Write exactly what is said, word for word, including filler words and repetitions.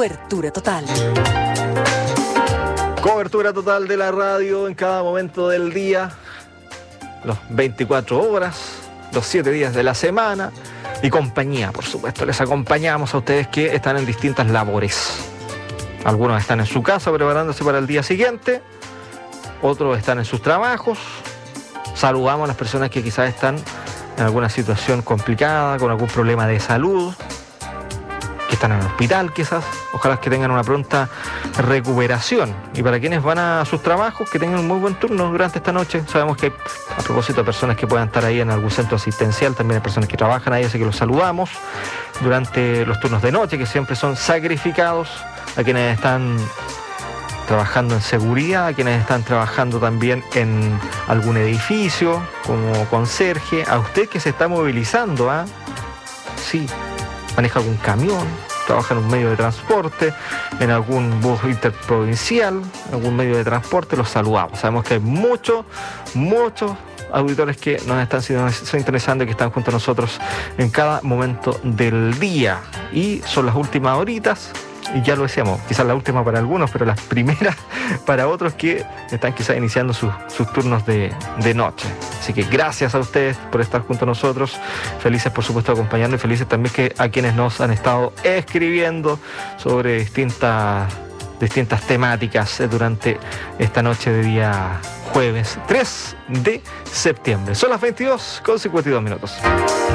Cobertura total. Cobertura total de la radio en cada momento del día, los veinticuatro horas, los siete días de la semana y compañía, por supuesto. Les acompañamos a ustedes que están en distintas labores. Algunos están en su casa preparándose para el día siguiente, otros están en sus trabajos. Saludamos a las personas que quizás están en alguna situación complicada, con algún problema de salud, que están en el hospital quizás. Ojalá que tengan una pronta recuperación. Y para quienes van a sus trabajos, que tengan un muy buen turno durante esta noche. Sabemos que hay, a propósito de personas que puedan estar ahí en algún centro asistencial, también hay personas que trabajan ahí, así que los saludamos durante los turnos de noche, que siempre son sacrificados, a quienes están trabajando en seguridad, a quienes están trabajando también en algún edificio como conserje, a usted que se está movilizando, ¿ah? Sí, maneja algún camión, trabaja en un medio de transporte, en algún bus interprovincial, algún medio de transporte, los saludamos. Sabemos que hay muchos, muchos auditores que nos están sintonizando y que están junto a nosotros en cada momento del día. Y son las últimas horitas. Y ya lo decíamos, quizás la última para algunos, pero las primeras para otros que están quizás iniciando sus, sus turnos de, de noche. Así que gracias a ustedes por estar junto a nosotros. Felices, por supuesto, acompañando, y felices también que a quienes nos han estado escribiendo sobre distintas, distintas temáticas durante esta noche de día jueves tres de septiembre. Son las veintidós con cincuenta y dos minutos.